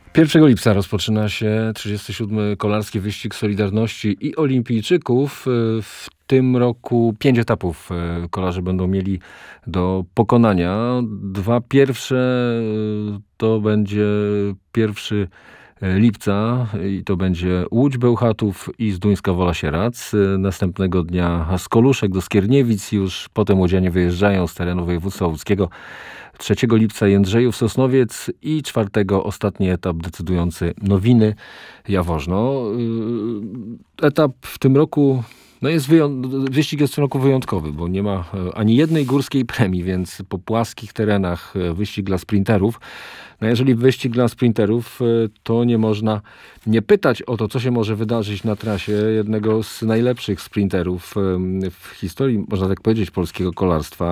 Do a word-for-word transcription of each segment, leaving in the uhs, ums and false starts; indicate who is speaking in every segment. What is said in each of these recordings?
Speaker 1: pierwszego lipca rozpoczyna się trzydziesty siódmy Kolarski Wyścig Solidarności i Olimpijczyków. W tym roku pięć etapów kolarze będą mieli do pokonania. Dwa pierwsze to będzie pierwszy lipca i to będzie Łódź Bełchatów i Zduńska Wola Sieradz. Następnego dnia z Koluszek do Skierniewic. Już potem łodzianie wyjeżdżają z terenu województwa łódzkiego. trzeciego lipca Jędrzejów Sosnowiec i czwartego ostatni etap decydujący Nowiny Jaworzno. Etap w tym roku no jest wyjąt... wyścig jest w tym roku wyjątkowy, bo nie ma ani jednej górskiej premii, więc po płaskich terenach wyścig dla sprinterów. No jeżeli wyścig dla sprinterów, to nie można nie pytać o to, co się może wydarzyć na trasie jednego z najlepszych sprinterów w historii, można tak powiedzieć, polskiego kolarstwa,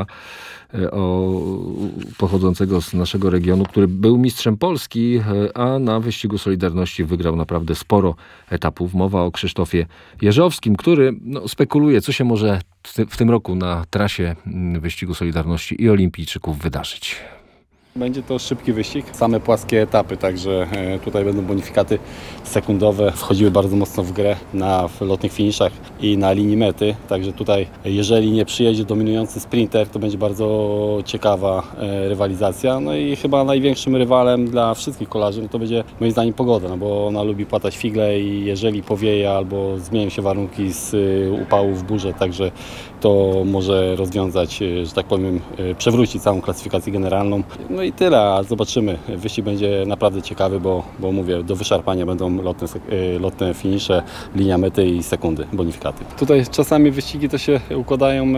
Speaker 1: o, pochodzącego z naszego regionu, który był mistrzem Polski, a na wyścigu Solidarności wygrał naprawdę sporo etapów. Mowa o Krzysztofie Jeżowskim, który no, spekuluje, co się może w tym roku na trasie wyścigu Solidarności i Olimpijczyków wydarzyć.
Speaker 2: Będzie to szybki wyścig, same płaskie etapy, także tutaj będą bonifikaty sekundowe wchodziły bardzo mocno w grę na lotnych finiszach i na linii mety, także tutaj jeżeli nie przyjedzie dominujący sprinter, to będzie bardzo ciekawa rywalizacja. No i chyba największym rywalem dla wszystkich kolarzy no to będzie moim zdaniem pogoda, no bo ona lubi płatać figle i jeżeli powieje albo zmienią się warunki z upału w burzę, także to może rozwiązać, że tak powiem, przewrócić całą klasyfikację generalną. No i tyle, a zobaczymy. Wyścig będzie naprawdę ciekawy, bo, bo mówię, do wyszarpania będą lotne, lotne finisze, linia mety i sekundy, bonifikaty. Tutaj czasami wyścigi to się układają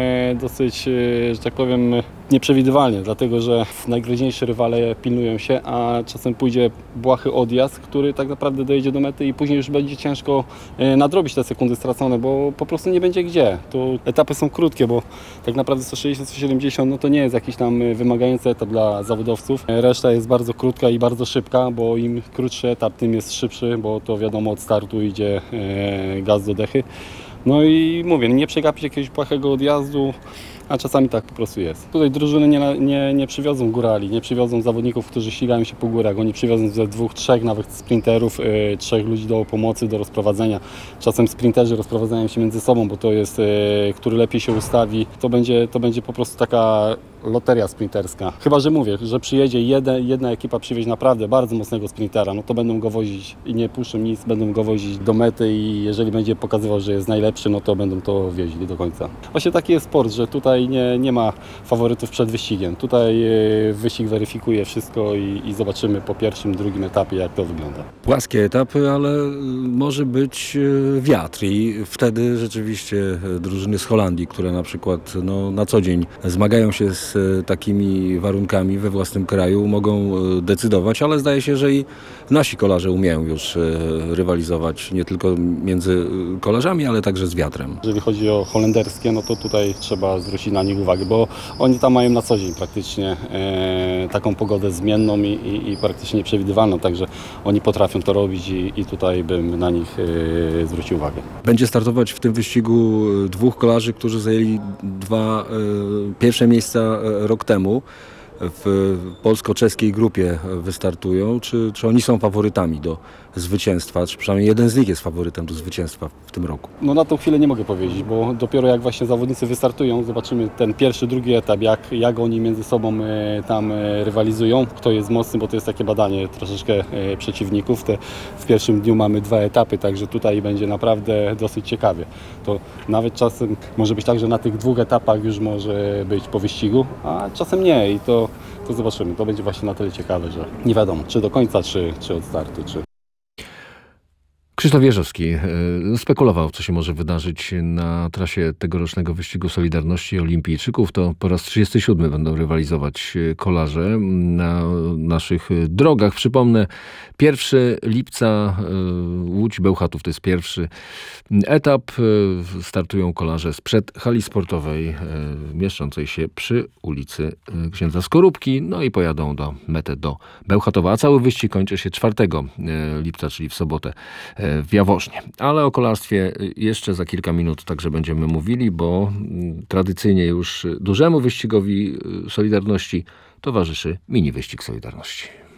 Speaker 2: dosyć, że tak powiem, nieprzewidywalnie, dlatego że najgroźniejsi rywale pilnują się, a czasem pójdzie błahy odjazd, który tak naprawdę dojedzie do mety i później już będzie ciężko nadrobić te sekundy stracone, bo po prostu nie będzie gdzie. Tu etapy są krótkie, bo tak naprawdę sto sześćdziesiąt sto siedemdziesiąt no to nie jest jakiś tam wymagający etap dla zawodowców. Reszta jest bardzo krótka i bardzo szybka, bo im krótszy etap, tym jest szybszy, bo to wiadomo od startu idzie gaz do dechy. No i mówię, nie przegapić jakiegoś błahego odjazdu, a czasami tak po prostu jest. Tutaj drużyny nie, nie, nie przywiozą górali, nie przywiozą zawodników, którzy ścigają się po górach. Oni przywiozą ze dwóch, trzech nawet sprinterów, yy, trzech ludzi do pomocy, do rozprowadzenia. Czasem sprinterzy rozprowadzają się między sobą, bo to jest, yy, który lepiej się ustawi. To będzie, to będzie po prostu taka loteria sprinterska. Chyba że mówię, że przyjedzie jedna, jedna ekipa przywieźć naprawdę bardzo mocnego sprintera, no to będą go wozić i nie puszczą nic, będą go wozić do mety i jeżeli będzie pokazywał, że jest najlepszy, no to będą to wieźli do końca. Właśnie taki jest sport, że tutaj nie, nie ma faworytów przed wyścigiem. Tutaj wyścig weryfikuje wszystko i, i zobaczymy po pierwszym, drugim etapie, jak to wygląda.
Speaker 1: Płaskie etapy, ale może być wiatr i wtedy rzeczywiście drużyny z Holandii, które na przykład no, na co dzień zmagają się z takimi warunkami we własnym kraju, mogą decydować, ale zdaje się, że i nasi kolarze umieją już rywalizować nie tylko między kolarzami, ale także z wiatrem.
Speaker 2: Jeżeli chodzi o holenderskie, no to tutaj trzeba zwrócić na nich uwagę, bo oni tam mają na co dzień praktycznie e, taką pogodę zmienną i, i, i praktycznie nieprzewidywalną, także oni potrafią to robić i, i tutaj bym na nich e, zwrócił uwagę.
Speaker 1: Będzie startować w tym wyścigu dwóch kolarzy, którzy zajęli dwa e, pierwsze miejsca rok temu. W polsko-czeskiej grupie wystartują. Czy, czy oni są faworytami do zwycięstwa? Czy przynajmniej jeden z nich jest faworytem do zwycięstwa w tym roku?
Speaker 2: No na tą chwilę nie mogę powiedzieć, bo dopiero jak właśnie zawodnicy wystartują, zobaczymy ten pierwszy, drugi etap, jak, jak oni między sobą e, tam e, rywalizują, kto jest mocny, bo to jest takie badanie troszeczkę e, przeciwników. Te, w pierwszym dniu mamy dwa etapy, także tutaj będzie naprawdę dosyć ciekawie. To nawet czasem może być tak, że na tych dwóch etapach już może być po wyścigu, a czasem nie i to, to zobaczymy. To będzie właśnie na tyle ciekawe, że nie wiadomo, czy do końca, czy, czy od startu, czy...
Speaker 1: Krzysztof Jeżowski spekulował, co się może wydarzyć na trasie tegorocznego wyścigu Solidarności Olimpijczyków. To po raz trzydziesty siódmy będą rywalizować kolarze na naszych drogach. Przypomnę, pierwszego lipca Łódź Bełchatów to jest pierwszy etap. Startują kolarze sprzed hali sportowej mieszczącej się przy ulicy Księdza Skorupki. No i pojadą do mety do Bełchatowa. A cały wyścig kończy się czwartego lipca, czyli w sobotę w Jaworznie. Ale o kolarstwie jeszcze za kilka minut także będziemy mówili, bo tradycyjnie już dużemu wyścigowi Solidarności towarzyszy mini wyścig Solidarności.